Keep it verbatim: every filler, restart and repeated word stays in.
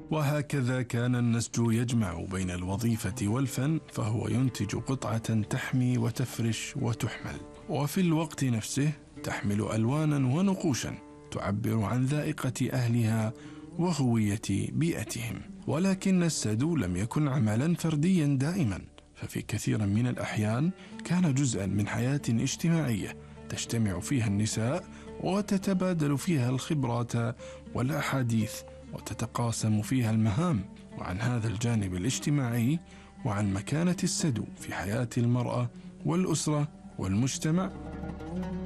وهكذا كان النسج يجمع بين الوظيفة والفن، فهو ينتج قطعة تحمي وتفرش وتحمل، وفي الوقت نفسه تحمل ألوانا ونقوشا تعبر عن ذائقة أهلها وهوية بيئتهم. ولكن السد لم يكن عملا فرديا دائما، ففي كثير من الأحيان كان جزءا من حياة اجتماعية تجتمع فيها النساء وتتبادل فيها الخبرات والأحاديث وتتقاسم فيها المهام. وعن هذا الجانب الاجتماعي وعن مكانة السد في حياة المرأة والأسرة والمجتمع